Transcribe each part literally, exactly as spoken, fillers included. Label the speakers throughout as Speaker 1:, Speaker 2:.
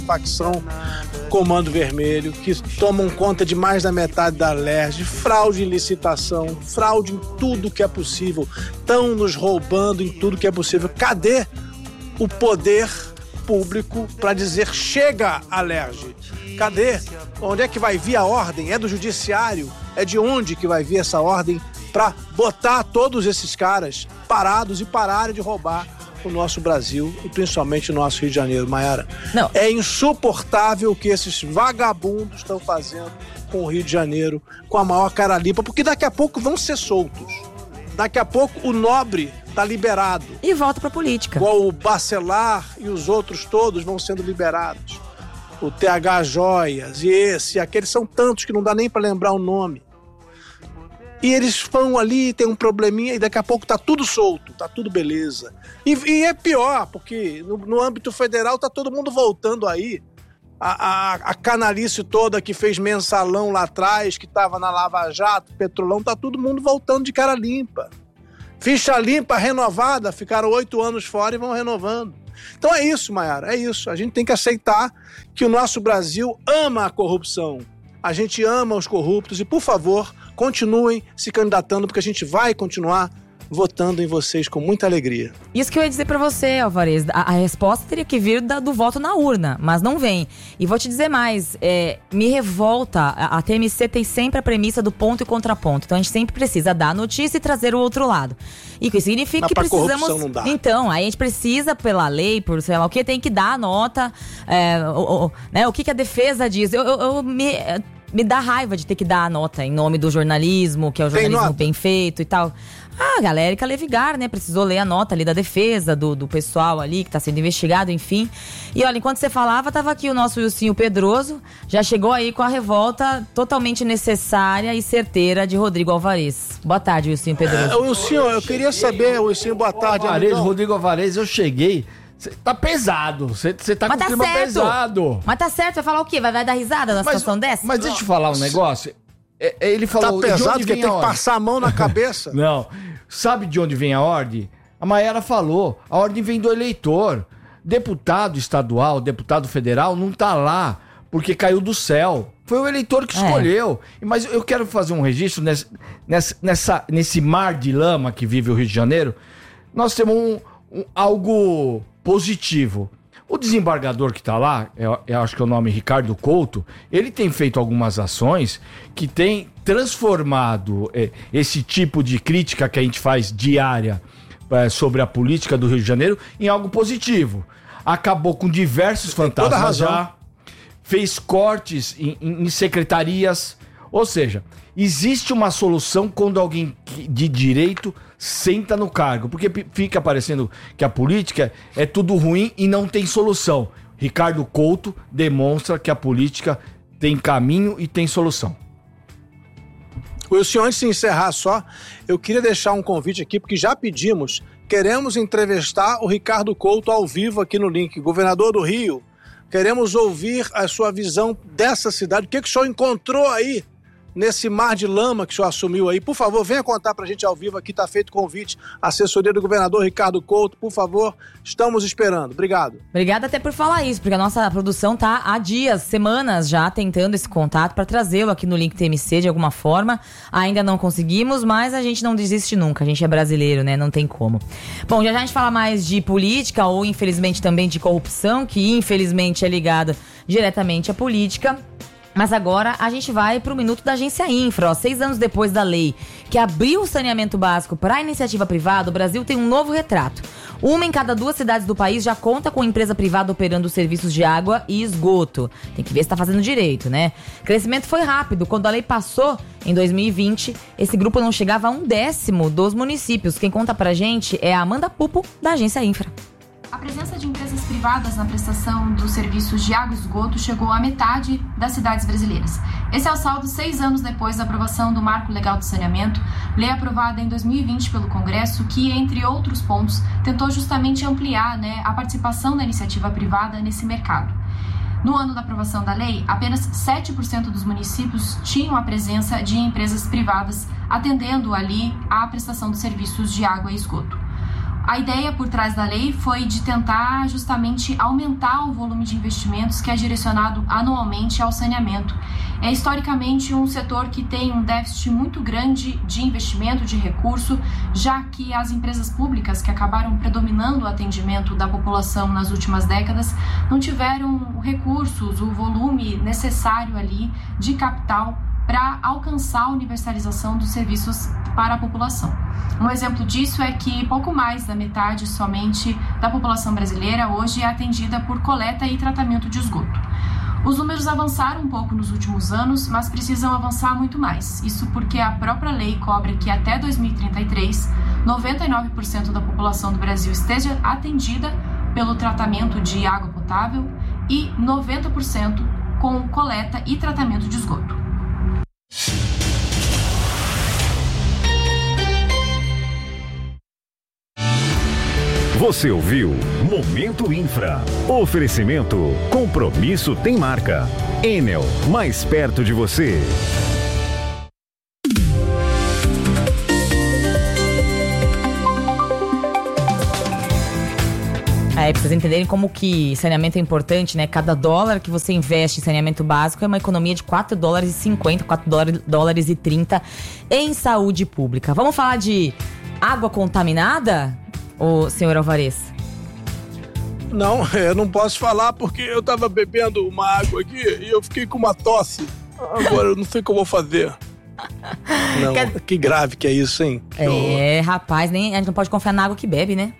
Speaker 1: facção Comando Vermelho, que tomam conta de mais da metade da Alerj, fraude em licitação, fraude em tudo que é possível, estão nos roubando em tudo que é possível. Cadê o poder público para dizer chega, Alerj? Cadê? Onde é que vai vir a ordem? É do judiciário? É de onde que vai vir essa ordem para botar todos esses caras parados e pararem de roubar o nosso Brasil e principalmente o nosso Rio de Janeiro, Maiara?
Speaker 2: Não.
Speaker 1: É insuportável o que esses vagabundos estão fazendo com o Rio de Janeiro, com a maior cara limpa, porque daqui a pouco vão ser soltos. Daqui a pouco o nobre tá liberado.
Speaker 2: E volta pra política.
Speaker 1: Igual o Bacelar e os outros todos vão sendo liberados. O T H Joias e esse, e aqueles são tantos que não dá nem para lembrar o nome. E eles vão ali, tem um probleminha e daqui a pouco tá tudo solto, tá tudo beleza. E, e é pior, porque no, no âmbito federal tá todo mundo voltando aí. A, a, a canalice toda que fez mensalão lá atrás, que tava na Lava Jato, Petrolão, tá todo mundo voltando de cara limpa. Ficha limpa, renovada, ficaram oito anos fora e vão renovando. Então é isso, Maiara, é isso. A gente tem que aceitar que o nosso Brasil ama a corrupção. A gente ama os corruptos e, por favor, continuem se candidatando, porque a gente vai continuar votando em vocês com muita alegria.
Speaker 2: Isso que eu ia dizer pra você, Alvarez. A, a resposta teria que vir da, do voto na urna, mas não vem. E vou te dizer mais, é, me revolta, a, a T M C tem sempre a premissa do ponto e contraponto. Então a gente sempre precisa dar a notícia e trazer o outro lado. E isso significa
Speaker 1: mas
Speaker 2: que
Speaker 1: pra
Speaker 2: precisamos...
Speaker 1: corrupção não dá.
Speaker 2: Então, aí a gente precisa, pela lei, por sei lá o que, tem que dar a nota, é, o, o, né, o que, que a defesa diz. Eu, eu, eu me... Me dá raiva de ter que dar a nota em nome do jornalismo, que é o jornalismo bem feito e tal. Ah, a Galérica Levigar, né? Precisou ler a nota ali da defesa, do, do pessoal ali que tá sendo investigado, enfim. E olha, enquanto você falava, tava aqui o nosso Wilsinho Pedroso. Já chegou aí com a revolta totalmente necessária e certeira de Rodrigo Alvarez. Boa tarde, Wilsinho Pedroso.
Speaker 1: É, Wilsinho, eu queria saber, Wilsinho, boa tarde.
Speaker 3: Alvarez,
Speaker 1: amigão.
Speaker 3: Rodrigo Alvarez, eu cheguei... Cê tá pesado, você tá
Speaker 2: Mas
Speaker 3: com o
Speaker 2: tá
Speaker 3: clima
Speaker 2: certo.
Speaker 3: pesado.
Speaker 2: Mas tá certo, vai falar o quê? Vai, vai dar risada na
Speaker 3: Mas,
Speaker 2: situação dessa?
Speaker 3: mas deixa eu te falar um negócio. É, é, ele
Speaker 1: Tá
Speaker 3: falou... de
Speaker 1: pesado
Speaker 3: onde
Speaker 1: que
Speaker 3: vem
Speaker 1: tem
Speaker 3: a
Speaker 1: que
Speaker 3: ordem?
Speaker 1: passar a mão na cabeça?
Speaker 3: Não. Sabe de onde vem a ordem? A Maiara falou. A ordem vem do eleitor. Deputado estadual, deputado federal, não tá lá porque caiu do céu. Foi o eleitor que
Speaker 2: É.
Speaker 3: escolheu. Mas eu quero fazer um registro nessa, nessa, nessa, nesse mar de lama que vive o Rio de Janeiro. Nós temos um, um, algo positivo. O desembargador que está lá, eu, eu acho que é o nome Ricardo Couto, ele tem feito algumas ações que tem transformado é, esse tipo de crítica que a gente faz diária é, sobre a política do Rio de Janeiro em algo positivo. Acabou com diversos fantasmas já, fez cortes em, em, em secretarias, ou seja, existe uma solução quando alguém de direito senta no cargo, porque fica parecendo que a política é tudo ruim e não tem solução. Ricardo Couto demonstra que a política tem caminho e tem solução.
Speaker 1: Wilson, antes de encerrar só, eu queria deixar um convite aqui, porque já pedimos, queremos entrevistar o Ricardo Couto ao vivo aqui no Link, governador do Rio. Queremos ouvir a sua visão dessa cidade, o que, que o senhor encontrou aí nesse mar de lama que o senhor assumiu aí. Por favor, venha contar pra gente ao vivo aqui, tá feito convite. Assessoria do governador Ricardo Couto, por favor, estamos esperando. Obrigado.
Speaker 2: Obrigada até por falar isso, porque a nossa produção tá há dias, semanas já tentando esse contato para trazê-lo aqui no Link T M C de alguma forma. Ainda não conseguimos, mas a gente não desiste nunca. A gente é brasileiro, né? Não tem como. Bom, já já a gente fala mais de política ou infelizmente também de corrupção, que infelizmente é ligada diretamente à política. Mas agora a gente vai para o Minuto da Agência Infra. Ó, seis anos depois da lei que abriu o saneamento básico para a iniciativa privada, o Brasil tem um novo retrato. Uma em cada duas cidades do país já conta com empresa privada operando serviços de água e esgoto. Tem que ver se está fazendo direito, né? O crescimento foi rápido. Quando a lei passou, em dois mil e vinte, esse grupo não chegava a um décimo dos municípios. Quem conta pra gente é a Amanda Pupo, da Agência Infra.
Speaker 4: A presença de empresas privadas na prestação dos serviços de água e esgoto chegou à metade das cidades brasileiras. Esse é o saldo seis anos depois da aprovação do Marco Legal do Saneamento, lei aprovada em dois mil e vinte pelo Congresso, que, entre outros pontos, tentou justamente ampliar, né, a participação da iniciativa privada nesse mercado. No ano da aprovação da lei, apenas sete por cento dos municípios tinham a presença de empresas privadas atendendo ali à prestação dos serviços de água e esgoto. A ideia por trás da lei foi de tentar justamente aumentar o volume de investimentos que é direcionado anualmente ao saneamento. É historicamente um setor que tem um déficit muito grande de investimento, de recurso, já que as empresas públicas que acabaram predominando o atendimento da população nas últimas décadas não tiveram recursos, o volume necessário ali de capital para alcançar a universalização dos serviços para a população. Um exemplo disso é que pouco mais da metade somente da população brasileira hoje é atendida por coleta e tratamento de esgoto. Os números avançaram um pouco nos últimos anos, mas precisam avançar muito mais. Isso porque a própria lei cobra que até dois mil e trinta e três, noventa e nove por cento da população do Brasil esteja atendida pelo tratamento de água potável e noventa por cento com coleta e tratamento de esgoto.
Speaker 5: Você ouviu Momento Infra. Oferecimento. Compromisso tem marca. Enel, mais perto de você.
Speaker 2: É, pra vocês entenderem como que saneamento é importante, né? Cada dólar que você investe em saneamento básico é uma economia de quatro dólares e cinquenta, quatro dólares e trinta em saúde pública. Vamos falar de água contaminada, ô senhor Alvarez?
Speaker 1: Não, eu não posso falar porque eu tava bebendo uma água aqui e eu fiquei com uma tosse. Agora eu não sei o que eu vou fazer. Não, Quer... que grave que é isso, hein? Que
Speaker 2: é, horror. Rapaz, nem, a gente não pode confiar na água que bebe, né?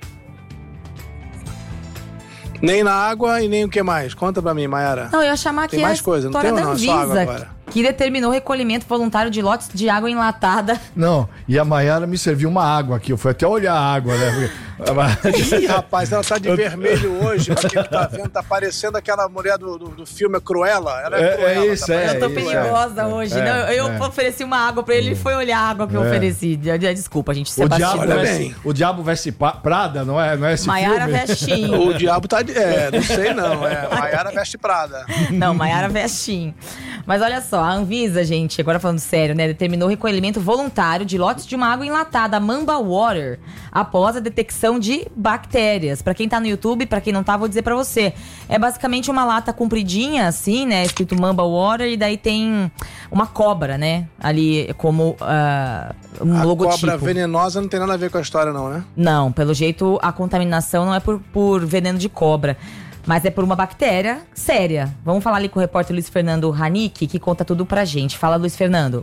Speaker 1: Nem na água e nem o que mais? Conta pra mim, Mayara.
Speaker 2: Não, eu ia chamar aqui
Speaker 1: tem mais coisa, não tem ou não? É só água agora.
Speaker 2: Que determinou o recolhimento voluntário de lotes de água enlatada.
Speaker 3: Não, e a Mayara me serviu uma água aqui. Eu fui até olhar a água, né?
Speaker 1: Ih, rapaz, ela tá de vermelho hoje. Pra quem tá vendo, tá parecendo aquela mulher do, do, do filme Cruella. Ela é,
Speaker 3: é
Speaker 1: Cruella.
Speaker 3: É isso,
Speaker 1: tá
Speaker 3: é.
Speaker 2: Eu tô
Speaker 3: isso,
Speaker 2: perigosa
Speaker 3: é,
Speaker 2: hoje.
Speaker 3: é,
Speaker 2: Não, eu
Speaker 3: é.
Speaker 2: ofereci uma água pra ele, ele foi olhar a água que eu
Speaker 3: É.
Speaker 2: ofereci. Desculpa, gente.
Speaker 3: O diabo,
Speaker 1: Olha
Speaker 3: veste,
Speaker 1: bem.
Speaker 3: o diabo veste pa- Prada, não é, não é esse
Speaker 2: Maiara
Speaker 3: filme?
Speaker 2: Vestinho.
Speaker 1: O diabo tá de... É, não sei não. É, Mayara veste Prada.
Speaker 2: Não, Maiara Vestinho. Mas olha só, a Anvisa, gente, agora falando sério, né, determinou o recolhimento voluntário de lotes de uma água enlatada, Mamba Water, após a detecção de bactérias. Pra quem tá no YouTube, pra quem não tá, vou dizer pra você. É basicamente uma lata compridinha, assim, né, escrito Mamba Water, e daí tem uma cobra, né, ali como uh, um
Speaker 1: a
Speaker 2: logotipo.
Speaker 1: A cobra venenosa não tem nada a ver com a história não, né?
Speaker 2: Não, pelo jeito a contaminação não é por, por veneno de cobra, mas é por uma bactéria séria. Vamos falar ali com o repórter Luiz Fernando Hanick, que conta tudo pra gente. Fala, Luiz Fernando.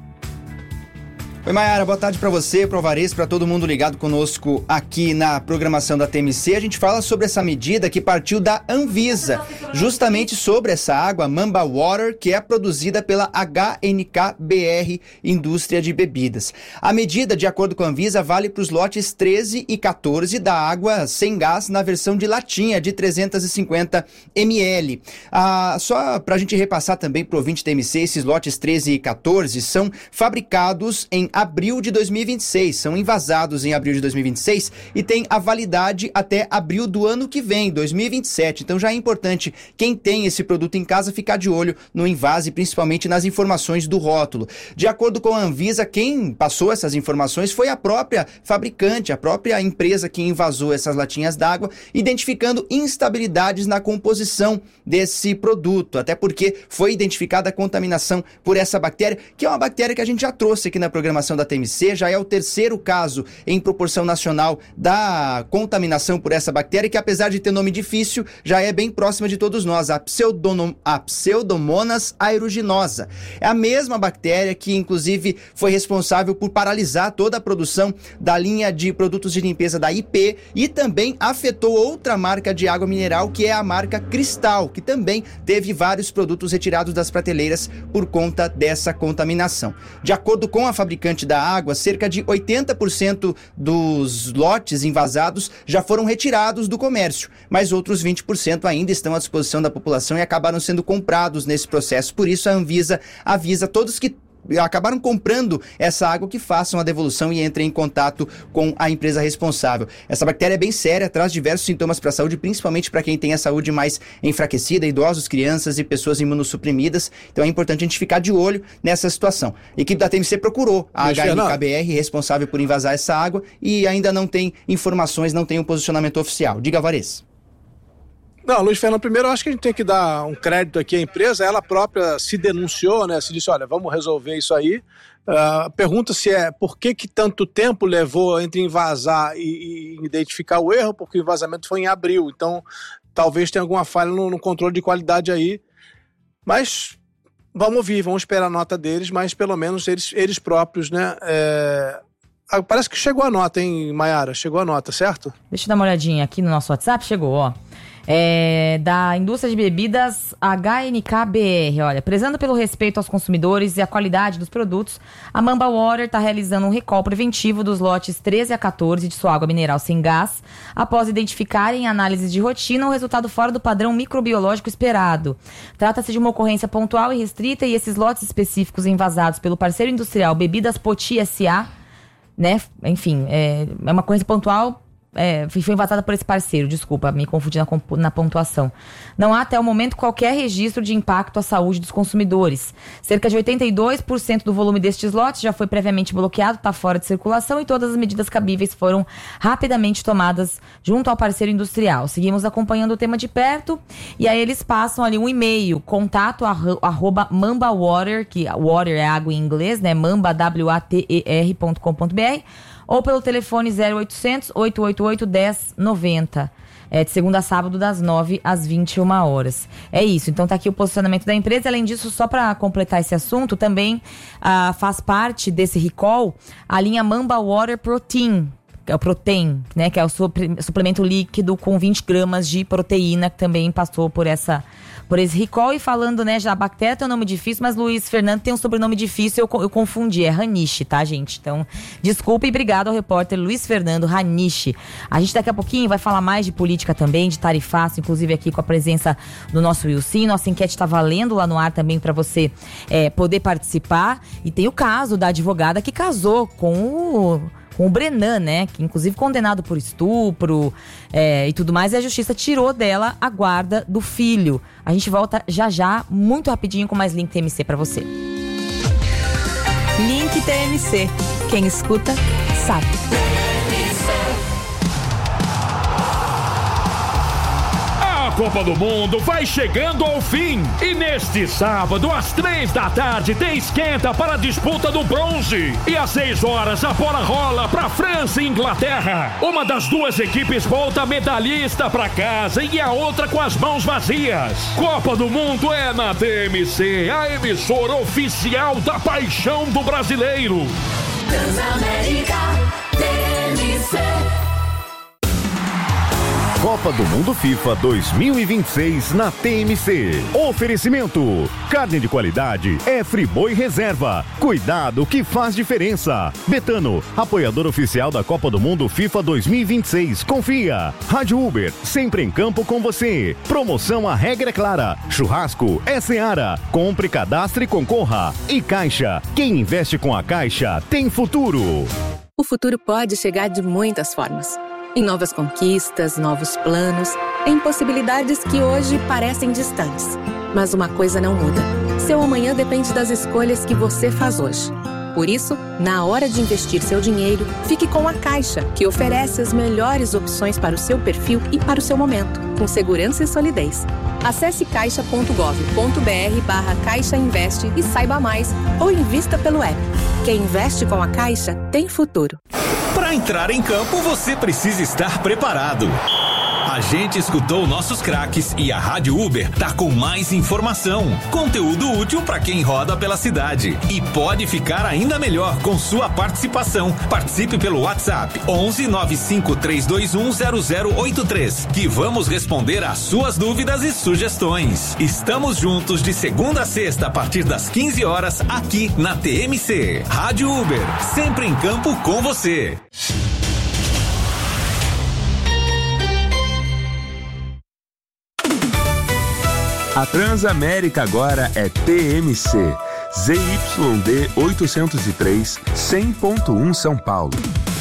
Speaker 6: Oi, Mayara, boa tarde para você, pro Alvarez, para todo mundo ligado conosco aqui na programação da T M C. A gente fala sobre essa medida que partiu da Anvisa, justamente sobre essa água Mamba Water, que é produzida pela H N K B R Indústria de Bebidas. A medida, de acordo com a Anvisa, vale para os lotes treze e quatorze da água sem gás na versão de latinha de trezentos e cinquenta mililitros. Ah, só para a gente repassar também pro ouvinte T M C, esses lotes treze e quatorze são fabricados em abril de dois mil e vinte e seis, são envasados em abril de dois mil e vinte e seis e tem a validade até abril do ano que vem, dois mil e vinte e sete. Então já é importante quem tem esse produto em casa ficar de olho no invase, principalmente nas informações do rótulo. De acordo com a Anvisa, quem passou essas informações foi a própria fabricante, a própria empresa que invasou essas latinhas d'água, identificando instabilidades na composição desse produto, até porque foi identificada a contaminação por essa bactéria, que é uma bactéria que a gente já trouxe aqui na programação da T M C, já é o terceiro caso em proporção nacional da contaminação por essa bactéria, que apesar de ter nome difícil, já é bem próxima de todos nós, a, pseudonom, a Pseudomonas aeruginosa. É a mesma bactéria que, inclusive, foi responsável por paralisar toda a produção da linha de produtos de limpeza da I P e também afetou outra marca de água mineral, que é a marca Cristal, que também teve vários produtos retirados das prateleiras por conta dessa contaminação. De acordo com a fabricante da água, cerca de oitenta por cento dos lotes envasados já foram retirados do comércio, mas outros vinte por cento ainda estão à disposição da população e acabaram sendo comprados nesse processo. Por isso, a Anvisa avisa todos que acabaram comprando essa água, que façam a devolução e entrem em contato com a empresa responsável. Essa bactéria é bem séria, traz diversos sintomas para a saúde, principalmente para quem tem a saúde mais enfraquecida, idosos, crianças e pessoas imunossuprimidas. Então é importante a gente ficar de olho nessa situação. A equipe da T M C procurou a H N K B R, responsável por invasar essa água, e ainda não tem informações, não tem um posicionamento oficial. Diga, Alvarez.
Speaker 1: Não, Luiz Fernando, primeiro eu acho que a gente tem que dar um crédito aqui à empresa. Ela própria se denunciou, né? Se disse, olha, vamos resolver isso aí. Uh, pergunta se é por que que tanto tempo levou entre invasar e, e identificar o erro, porque o vazamento foi em abril. Então, talvez tenha alguma falha no, no controle de qualidade aí. Mas vamos ouvir, vamos esperar a nota deles, mas pelo menos eles, eles próprios, né? É... Parece que chegou a nota, hein, Mayara? Chegou a nota, certo?
Speaker 2: Deixa eu dar uma olhadinha aqui no nosso WhatsApp. Chegou, ó. É, da indústria de bebidas H N K B R, olha, prezando pelo respeito aos consumidores e a qualidade dos produtos, a Mamba Water está realizando um recall preventivo dos lotes treze a quatorze de sua água mineral sem gás, após identificarem em análise de rotina um resultado fora do padrão microbiológico esperado. Trata-se de uma ocorrência pontual e restrita, e esses lotes específicos envasados pelo parceiro industrial Bebidas Poti S A, né, enfim, é, é uma ocorrência pontual. É, foi invasada por esse parceiro, desculpa, me confundi na, na pontuação. Não há até o momento qualquer registro de impacto à saúde dos consumidores. Cerca de oitenta e dois por cento do volume destes lotes já foi previamente bloqueado, está fora de circulação, e todas as medidas cabíveis foram rapidamente tomadas junto ao parceiro industrial. Seguimos acompanhando o tema de perto, e aí eles passam ali um e-mail, contato arroba Mamba Water, que water é água em inglês, né? Mamba, W A T E R ponto com ponto B R, ou pelo telefone zero oitocentos, oito oito oito, um zero nove zero, é, de segunda a sábado, das nove às vinte e uma horas. É isso, então tá aqui o posicionamento da empresa. Além disso, só para completar esse assunto, também ah, faz parte desse recall a linha Mamba Water Protein, que é o Protein, né, que é o suplemento líquido com vinte gramas de proteína, que também passou por essa... por esse recall. E falando, né, já a bactéria tem um nome difícil, mas Luiz Fernando tem um sobrenome difícil, eu, eu confundi, é Raniche, tá, gente? Então, desculpa e obrigado ao repórter Luiz Fernando Raniche. A gente daqui a pouquinho vai falar mais de política também, de tarifaço, inclusive aqui com a presença do nosso Wilson. Nossa enquete tá valendo lá no ar também para você é, poder participar. E tem o caso da advogada que casou com o... com o Brenan, né, que inclusive condenado por estupro é, e tudo mais, e a justiça tirou dela a guarda do filho. A gente volta já já, muito rapidinho, com mais Link T M C pra você. Link T M C, quem escuta sabe.
Speaker 7: A Copa do Mundo vai chegando ao fim, e neste sábado às três da tarde tem esquenta para a disputa do bronze, e às seis horas a bola rola para França e Inglaterra. Uma das duas equipes volta medalhista para casa e a outra com as mãos vazias. Copa do Mundo é na T M C, a emissora oficial da paixão do brasileiro.
Speaker 8: Transamérica T M C.
Speaker 5: Copa do Mundo FIFA dois mil e vinte e seis na T M C. Oferecimento: carne de qualidade é Friboi Reserva. Cuidado que faz diferença. Betano, apoiador oficial da Copa do Mundo FIFA dois mil e vinte e seis. Confia. Rádio Uber, sempre em campo com você. Promoção A Regra é Clara. Churrasco é Seara. Compre, cadastre e concorra. E Caixa, quem investe com a Caixa tem futuro.
Speaker 9: O futuro pode chegar de muitas formas. Em novas conquistas, novos planos, em possibilidades que hoje parecem distantes. Mas uma coisa não muda. Seu amanhã depende das escolhas que você faz hoje. Por isso, na hora de investir seu dinheiro, fique com a Caixa, que oferece as melhores opções para o seu perfil e para o seu momento, com segurança e solidez. Acesse caixa ponto gov ponto br barra Caixa Investe e saiba mais, ou invista pelo app. Quem investe com a Caixa tem futuro.
Speaker 10: Para entrar em campo, você precisa estar preparado. A gente escutou nossos craques e a Rádio Uber tá com mais informação, conteúdo útil para quem roda pela cidade. E pode ficar ainda melhor com sua participação. Participe pelo WhatsApp onze nove cinco três dois um zero zero oito três, que vamos responder às suas dúvidas e sugestões. Estamos juntos de segunda a sexta a partir das quinze horas aqui na T M C. Rádio Uber, sempre em campo com você.
Speaker 11: A Transamérica agora é T M C. Z Y D oitocentos e três, cem ponto um São Paulo.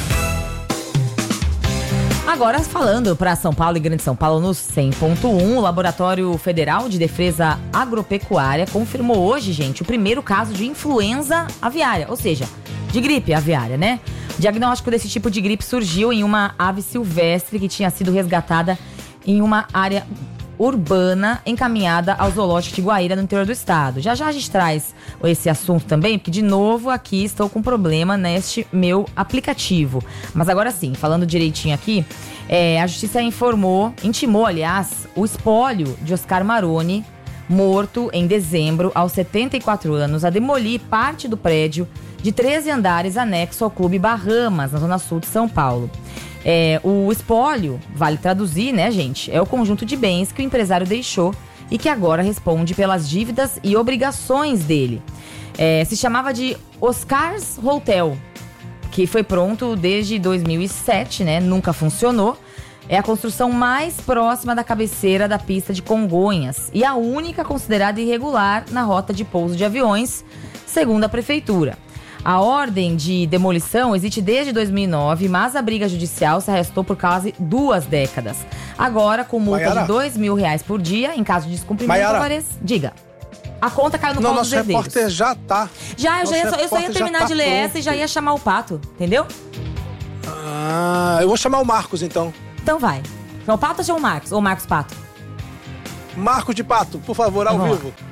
Speaker 2: Agora falando para São Paulo e Grande São Paulo no cem ponto um, o Laboratório Federal de Defesa Agropecuária confirmou hoje, gente, o primeiro caso de influenza aviária, ou seja, de gripe aviária, né? O diagnóstico desse tipo de gripe surgiu em uma ave silvestre que tinha sido resgatada em uma área urbana encaminhada ao zoológico de Guaíra, no interior do estado. Já já a gente traz esse assunto também, porque de novo aqui estou com problema neste meu aplicativo. Mas agora sim, falando direitinho aqui, é, a justiça informou, intimou aliás, o espólio de Oscar Maroni, morto em dezembro aos setenta e quatro anos, a demolir parte do prédio de treze andares anexo ao Clube Bahamas, na zona sul de São Paulo. É, o espólio, vale traduzir, né, gente? É o conjunto de bens que o empresário deixou e que agora responde pelas dívidas e obrigações dele. É, se chamava de Oscar's Hotel, que foi pronto desde dois mil e sete, né? Nunca funcionou. É a construção mais próxima da cabeceira da pista de Congonhas e a única considerada irregular na rota de pouso de aviões, segundo a prefeitura. A ordem de demolição existe desde dois mil e nove, mas a briga judicial se arrastou por quase duas décadas. Agora, com multa
Speaker 1: Maiara.
Speaker 2: de dois mil reais por dia, em caso de descumprimento,
Speaker 1: Maiara.
Speaker 2: Alvarez, diga. A conta caiu no
Speaker 1: Não,
Speaker 2: colo
Speaker 1: nosso
Speaker 2: dos herdeiros.
Speaker 1: repórter já tá.
Speaker 2: Já, eu, já ia,
Speaker 1: Nosso
Speaker 2: eu só ia
Speaker 1: repórter
Speaker 2: terminar
Speaker 1: já
Speaker 2: de
Speaker 1: tá
Speaker 2: ler
Speaker 1: pronto.
Speaker 2: essa e já ia chamar o Pato, entendeu?
Speaker 1: Ah, eu vou chamar o Marcos então.
Speaker 2: Então vai. Então o Pato ou chama o Marcos? Ou o Marcos Pato?
Speaker 1: Marcos de Pato, por favor, ao
Speaker 2: Vamos lá.
Speaker 1: vivo.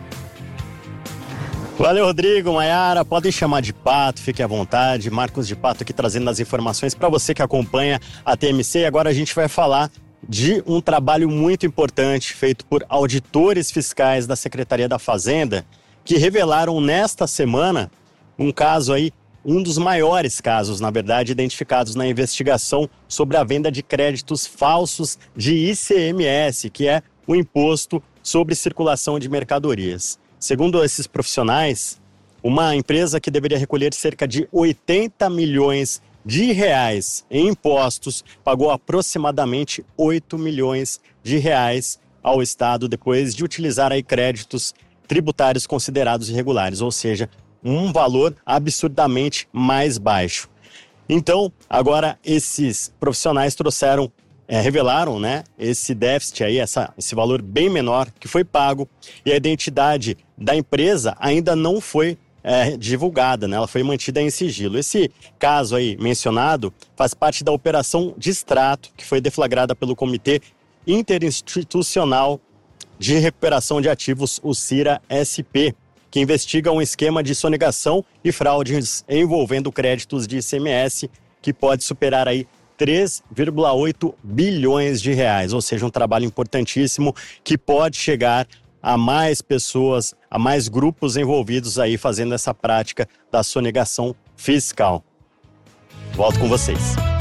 Speaker 12: Valeu, Rodrigo, Maiara, podem chamar de Pato, fiquem à vontade. Marcos de Pato aqui trazendo as informações para você que acompanha a T M C. E agora a gente vai falar de um trabalho muito importante feito por auditores fiscais da Secretaria da Fazenda, que revelaram nesta semana um caso aí, um dos maiores casos, na verdade, identificados na investigação sobre a venda de créditos falsos de I C M S, que é o Imposto sobre Circulação de Mercadorias. Segundo esses profissionais, uma empresa que deveria recolher cerca de oitenta milhões de reais em impostos pagou aproximadamente oito milhões de reais ao Estado depois de utilizar aí créditos tributários considerados irregulares, ou seja, um valor absurdamente mais baixo. Então, agora esses profissionais trouxeram É, revelaram, né, esse déficit aí, essa, esse valor bem menor que foi pago, e a identidade da empresa ainda não foi é, divulgada, né, ela foi mantida em sigilo. Esse caso aí mencionado faz parte da operação de extrato que foi deflagrada pelo Comitê Interinstitucional de Recuperação de Ativos, o CIRA-S P, que investiga um esquema de sonegação e fraudes envolvendo créditos de I C M S que pode superar aí três vírgula oito bilhões de reais, ou seja, um trabalho importantíssimo que pode chegar a mais pessoas, a mais grupos envolvidos aí fazendo essa prática da sonegação fiscal. Volto com vocês.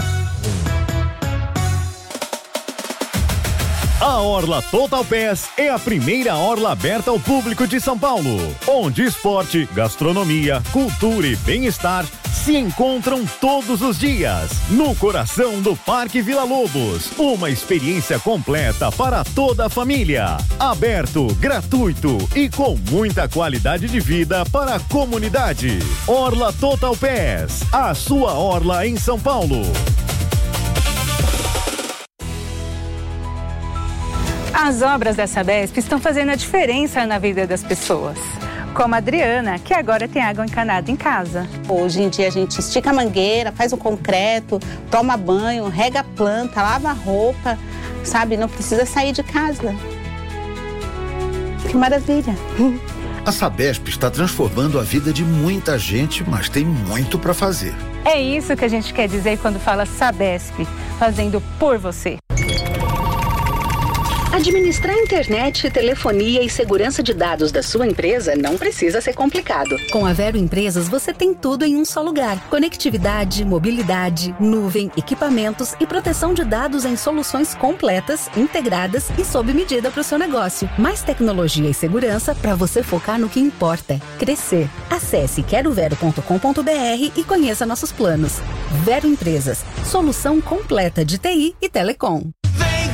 Speaker 5: A Orla Total Pass é a primeira orla aberta ao público de São Paulo, onde esporte, gastronomia, cultura e bem-estar se encontram todos os dias, no coração do Parque Vila Lobos. Uma experiência completa para toda a família. Aberto, gratuito e com muita qualidade de vida para a comunidade. Orla Total Pass, a sua orla em São Paulo.
Speaker 13: As obras da Sabesp estão fazendo a diferença na vida das pessoas. Como a Adriana, que agora tem água encanada em casa.
Speaker 14: Hoje em dia a gente estica a mangueira, faz o concreto, toma banho, rega a planta, lava a roupa, sabe? Não precisa sair de casa. Que maravilha!
Speaker 15: A Sabesp está transformando a vida de muita gente, mas tem muito para fazer.
Speaker 13: É isso que a gente quer dizer quando fala Sabesp, fazendo por você.
Speaker 16: Administrar internet, telefonia e segurança de dados da sua empresa não precisa ser complicado.
Speaker 17: Com a Vero Empresas, você tem tudo em um só lugar. Conectividade, mobilidade, nuvem, equipamentos e proteção de dados em soluções completas, integradas e sob medida para o seu negócio. Mais tecnologia e segurança para você focar no que importa: crescer. Acesse quero vero ponto com ponto br e conheça nossos planos. Vero Empresas, solução completa de T I e telecom.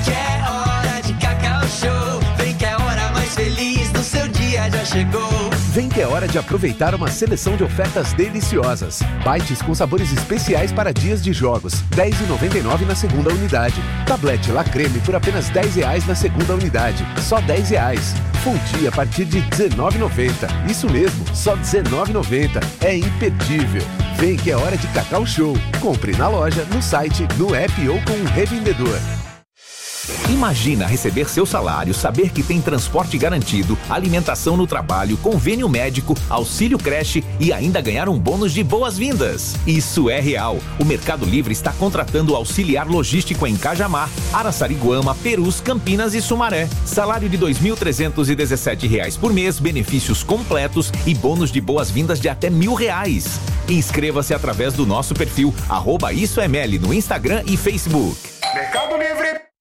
Speaker 8: Show, vem que a hora mais feliz do seu dia já chegou.
Speaker 18: Vem que é hora de aproveitar uma seleção de ofertas deliciosas. Bites com sabores especiais para dias de jogos, dez reais e noventa e nove centavos na segunda unidade. Tablete La Creme por apenas dez reais na segunda unidade, só dez reais. Fondue a partir de dezenove reais e noventa centavos. Isso mesmo, só dezenove reais e noventa centavos. É imperdível. Vem que é hora de Cacau Show. Compre na loja, no site, no app ou com um revendedor.
Speaker 19: Imagina receber seu salário, saber que tem transporte garantido, alimentação no trabalho, convênio médico, auxílio creche e ainda ganhar um bônus de boas-vindas. Isso é real. O Mercado Livre está contratando auxiliar logístico em Cajamar, Araçariguama, Perus, Campinas e Sumaré. Salário de dois mil trezentos e dezessete reais por mês, benefícios completos e bônus de boas-vindas de até mil reais. Inscreva-se através do nosso perfil arroba IsoML no Instagram e Facebook.
Speaker 20: Mercado Livre